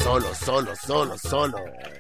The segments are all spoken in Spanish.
Solo.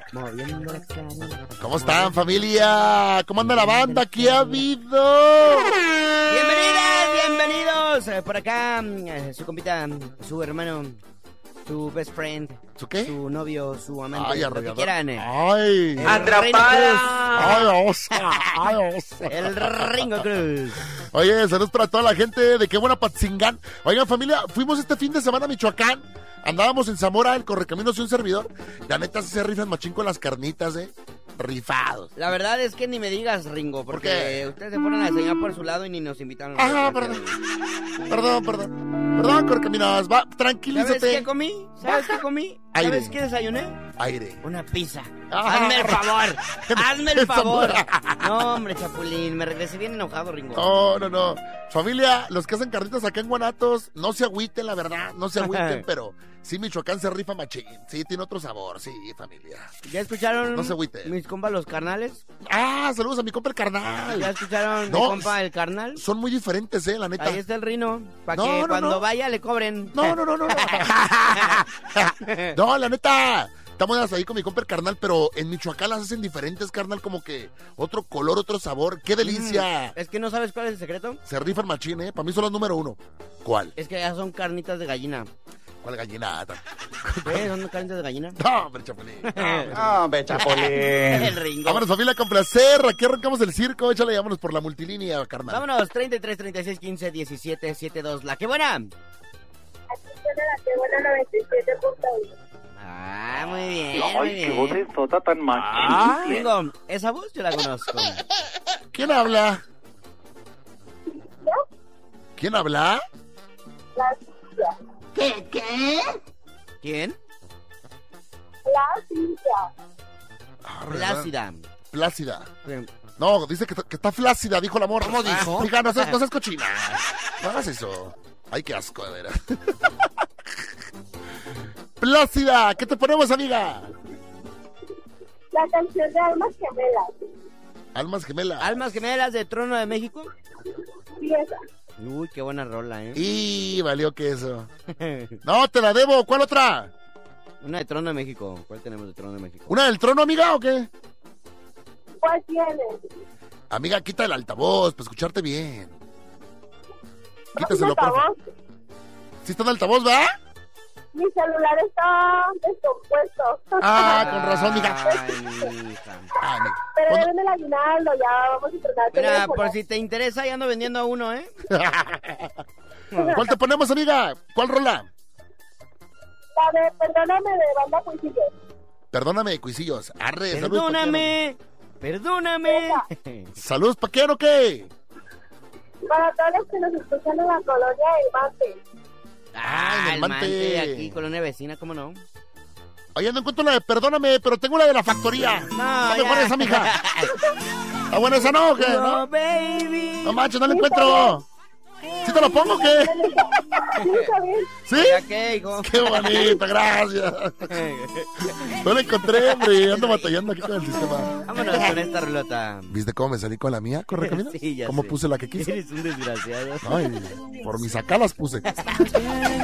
¿Cómo están, familia? ¿Cómo anda la banda? ¿Qué ha habido? Bienvenidos. Por acá, su compita, su hermano, su best friend. ¿Su qué? Su novio, su amante, Ay, lo que quieran. Ay. ¡Atrapada! Ay, osa. El Ringo Cruz. Oye, saludos para toda la gente de Qué Buena Patzingán. Oigan, familia, fuimos este fin de semana a Michoacán. Andábamos en Zamora, el Correcaminos y un servidor. La neta, se rifan machín con las carnitas, rifados. La verdad es que ni me digas, Ringo, porque ustedes se fueron a enseñar por su lado y ni nos invitaron. Perdón, Correcaminos, va, tranquilízate. ¿Sabes qué comí? ¿Sabes Aire. qué desayuné? Aire. Una pizza. Hazme el favor. No, hombre, Chapulín, me regresé bien enojado, Ringo. No. Familia, los que hacen carnitas acá en Guanatos, no se agüiten, la verdad, pero sí, Michoacán se rifa machín. Sí, tiene otro sabor, sí, familia. ¿Ya escucharon? No se agüiten. Mis compas los carnales. Saludos a mi compa el carnal. ¿Ya escucharon mi compa el carnal? Son muy diferentes, la neta. Ahí está el Rino, para que cuando vaya le cobren. No. No, la neta. Estamos ahí con mi compa el carnal, pero en Michoacán las hacen diferentes, carnal, como que otro color, otro sabor. ¡Qué delicia! ¿Es que no sabes cuál es el secreto? Se rifan machín, Para mí son los número 1. ¿Cuál? Es que ya son carnitas de gallina. ¿Cuál gallinata? ¿Son carnitas de gallina? No, hombre, Chapulín. El Ringo. Vámonos, familia, con placer. Aquí arrancamos el circo. Échale, vámonos por la multilínea, carnal. Vámonos, 33, 36, 15, 17, 72. ¡La Qué Buena! Aquí suena La Qué Buena 97.1. Muy bien. Qué voz es toda tan machín. Ringo, esa voz yo la conozco. ¿Quién habla? ¿No? ¿Quién habla? La Cintia. ¿Qué? ¿Quién? La Cintia. Plácida. No, dice que está flácida, dijo la morra. ¿Cómo dijo? Hija, no seas cochina. No hagas eso. Ay, qué asco, de veras. Plácida, ¿qué te ponemos, amiga? La canción de Almas Gemelas. Almas Gemelas de Trono de México. Sí, esa. Uy, qué buena rola, Y valió que eso. No, te la debo. ¿Cuál otra? Una de Trono de México. ¿Cuál tenemos de Trono de México? ¿Una del trono, amiga, o qué? ¿Cuál tienes? Amiga, quita el altavoz para escucharte bien. Quítaselo, por favor. ¿Sí está en altavoz, va? Mi celular está descompuesto. Con razón, amiga. Pero denme el aguinaldo, ya vamos a tratar. Mira, por si te interesa, ya ando vendiendo a uno, ¿Cuál te ponemos, amiga? ¿Cuál rola? La de Perdóname de Banda Cuisillos. Perdóname, Cuisillos. Arre, Perdóname. ¿Saludos pa' quién o qué? Para todos los que nos escuchan en la colonia del Mante. El Mante. Aquí, colonia vecina, ¿cómo no? Oye, no encuentro la de Perdóname, pero tengo la de La Factoría. No, mejor esa, mija. ¿Está buena esa, no? ¿Qué? No, baby. No manches, no la encuentro. ¿Sí te lo pongo o qué? Sí, está bien. ¿Sí? ¿Qué, hijo? Qué bonita, gracias. No la encontré, hombre. Ando batallando aquí con el sistema. Vámonos con esta rulota. ¿Viste cómo me salí con la mía? ¿Corre, Camila? Sí, ya ¿Cómo sé. puse la que quise? Eres un desgraciado. Ay, por mis acá las puse.